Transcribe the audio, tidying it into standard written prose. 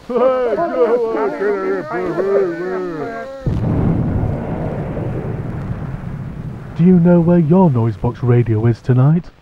Do you know where your noise box radio is tonight?